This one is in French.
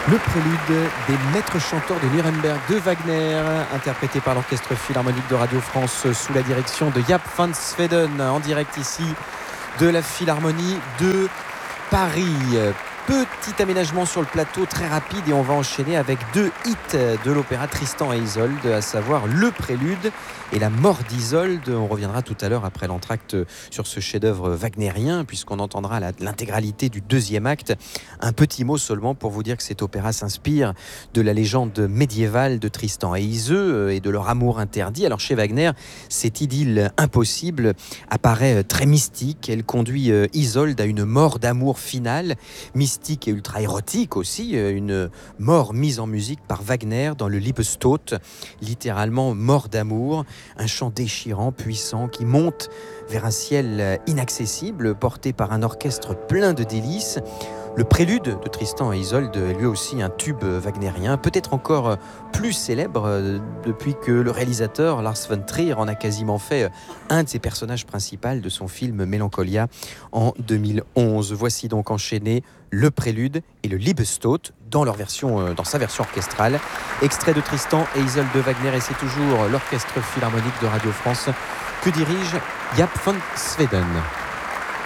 Le prélude des maîtres chanteurs de Nuremberg de Wagner, interprété par l'Orchestre Philharmonique de Radio France sous la direction de Jaap van Zweden, en direct ici de la Philharmonie de Paris. Petit aménagement sur le plateau très rapide et on va enchaîner avec deux hits de l'opéra Tristan et Isolde, à savoir le prélude et la mort d'Isolde. On reviendra tout à l'heure après l'entracte sur ce chef-d'œuvre wagnérien, puisqu'on entendra l'intégralité du deuxième acte. Un petit mot seulement pour vous dire que cet opéra s'inspire de la légende médiévale de Tristan et Iseult et de leur amour interdit. Alors chez Wagner, cette idylle impossible apparaît très mystique. Elle conduit Isolde à une mort d'amour finale, mystique et ultra-érotique aussi, une mort mise en musique par Wagner dans le Liebestod, littéralement mort d'amour, un chant déchirant, puissant, qui monte vers un ciel inaccessible, porté par un orchestre plein de délices. Le prélude de Tristan et Isolde est lui aussi un tube wagnérien, peut-être encore plus célèbre depuis que le réalisateur Lars von Trier en a quasiment fait un de ses personnages principaux de son film Mélancolia en 2011. Voici donc enchaîné le prélude et le Liebestod dans sa version orchestrale. Extrait de Tristan et Isolde de Wagner, et c'est toujours l'Orchestre Philharmonique de Radio France que dirige Jaap van Zweden.